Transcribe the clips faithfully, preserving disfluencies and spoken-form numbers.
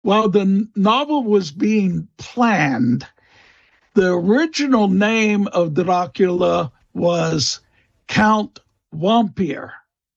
while the n- novel was being planned, the original name of Dracula was Count Vampire.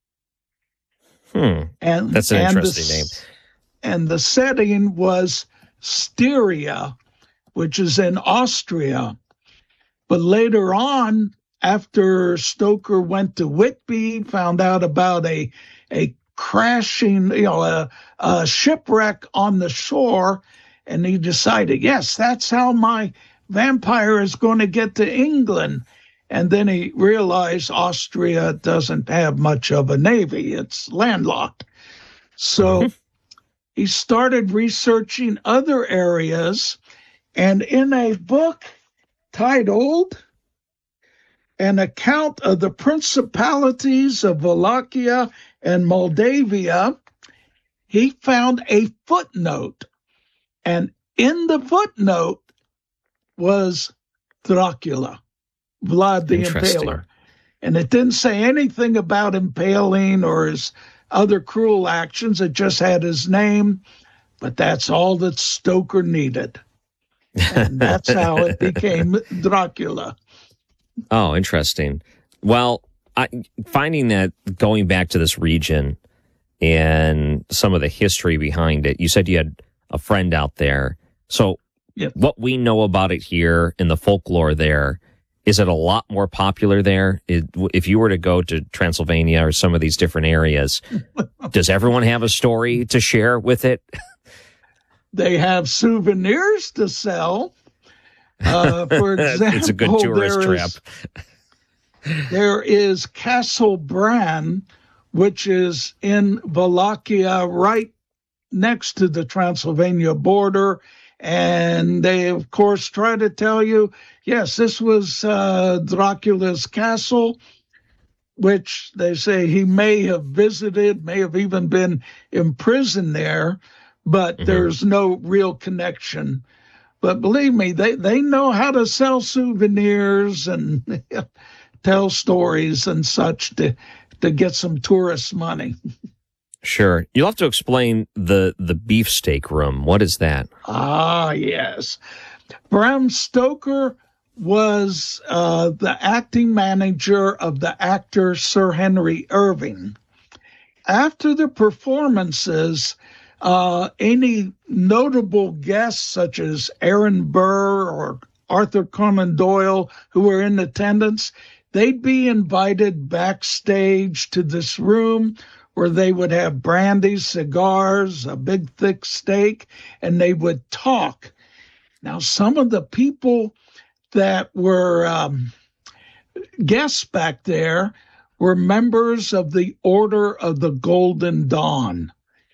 Hmm. And, That's an and interesting the, name. And the setting was Styria, which is in Austria. But later on, after Stoker went to Whitby, found out about a a crashing, you know, a, a shipwreck on the shore, and he decided, yes, that's how my vampire is going to get to England. And then he realized Austria doesn't have much of a navy. It's landlocked. So he started researching other areas. And in a book titled An Account of the Principalities of Wallachia and Moldavia, he found a footnote. And in the footnote was Dracula, Vlad the Impaler. And it didn't say anything about impaling or his other cruel actions. It just had his name. But that's all that Stoker needed. And that's how it became Dracula. Oh, interesting. Well, I, finding that going back to this region and some of the history behind it, you said you had a friend out there. So yep. What we know about it here in the folklore there, is it a lot more popular there? It, if you were to go to Transylvania or some of these different areas, does everyone have a story to share with it? They have souvenirs to sell. Uh, for example, it's a good tourist there trap. Is, there is Castle Bran, which is in Wallachia, right next to the Transylvania border. And they, of course, try to tell you, yes, this was uh, Dracula's castle, which they say he may have visited, may have even been imprisoned there, but mm-hmm. there's no real connection. But believe me, they, they know how to sell souvenirs and tell stories and such to, to get some tourist money. Sure. You'll have to explain the, the beefsteak room. What is that? Ah, yes. Bram Stoker was uh, the acting manager of the actor Sir Henry Irving. After the performances, uh, any notable guests such as Aaron Burr or Arthur Conan Doyle who were in attendance, they'd be invited backstage to this room where they would have brandy, cigars, a big thick steak, and they would talk. Now, some of the people that were um, guests back there were members of the Order of the Golden Dawn,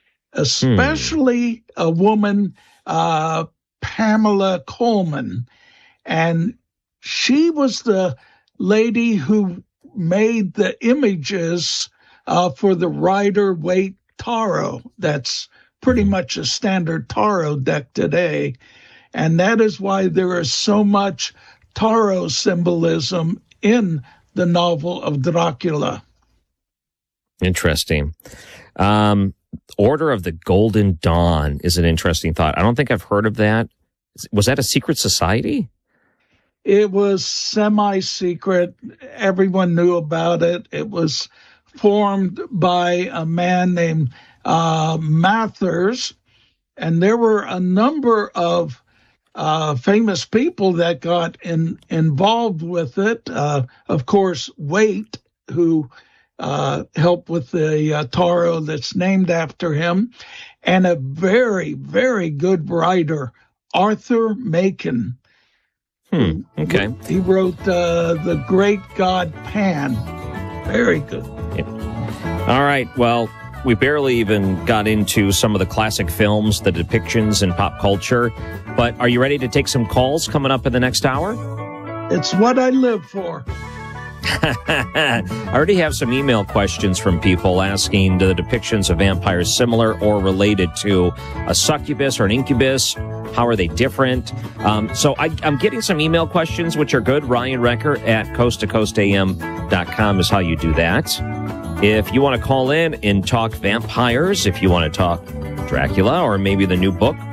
especially hmm. a woman, uh, Pamela Coleman. And she was the lady who made the images Uh, for the Rider-Waite Tarot. That's pretty much a standard tarot deck today. And that is why there is so much tarot symbolism in the novel of Dracula. Interesting. Um, Order of the Golden Dawn is an interesting thought. I don't think I've heard of that. Was that a secret society? It was semi-secret. Everyone knew about it. It was formed by a man named uh, Mathers, and there were a number of uh, famous people that got in, involved with it. Uh, of course, Waite, who uh, helped with the uh, tarot that's named after him, and a very, very good writer, Arthur Machen. Hmm, okay. He wrote uh, The Great God Pan. Very good. Yeah. All right. Well, we barely even got into some of the classic films, the depictions in pop culture. But are you ready to take some calls coming up in the next hour? It's what I live for. I already have some email questions from people asking, do the depictions of vampires similar or related to a succubus or an incubus? How are they different? Um, so I, I'm getting some email questions, which are good. Ryan Recker at coast to coast a m dot com is how you do that. If you want to call in and talk vampires, if you want to talk Dracula or maybe the new book,